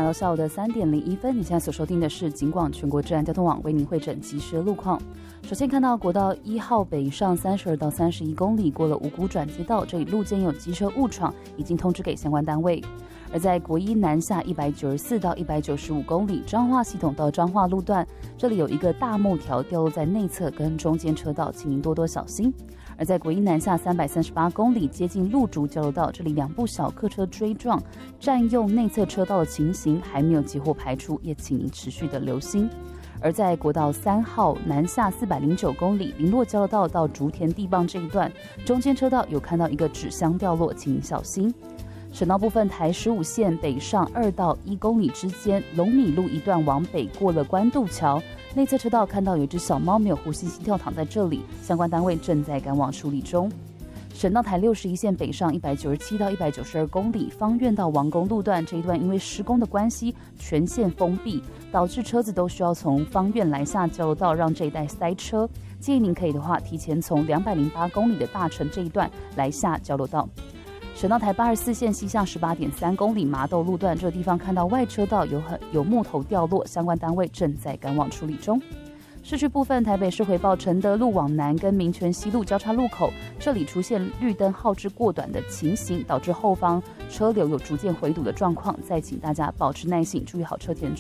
到下午的3点01分，你现在所收听的是警广全国治安交通网为您汇整即时的路况。首先看到国道1号北上32到31公里，过了五股转接道，这里路肩有机车误闯，已经通知给相关单位。而在国一南下194到195公里，彰化系统到彰化路段，这里有一个大木条掉落在内侧跟中间车道，请您多多小心。而在国一南下338公里，接近路竹交流道，这里2部小客车追撞，占用内侧车道的情形还没有结果排除，也请您持续的留心。而在国道3号南下409公里，林落交流道到竹田地磅这一段，中间车道有看到一个纸箱掉落，请您小心。省道部分，台15线北上2到1公里之间，龙米路一段往北过了关渡桥，内侧车道看到有一只小猫没有呼吸心跳躺在这里，相关单位正在赶往处理中。省道台61线北上197到192公里，芳苑到王宫路段这一段因为施工的关系全线封闭，导致车子都需要从芳苑来下交流道，让这一带塞车。建议您可以的话，提前从208公里的大城这一段来下交流道。省道台84线西向18.3公里麻豆路段，这个地方看到外车道有木头掉落，相关单位正在赶往处理中。市区部分，台北市回报承德路往南跟民权西路交叉路口，这里出现绿灯号志过短的情形，导致后方车流有逐渐回堵的状况，再请大家保持耐性，注意好车前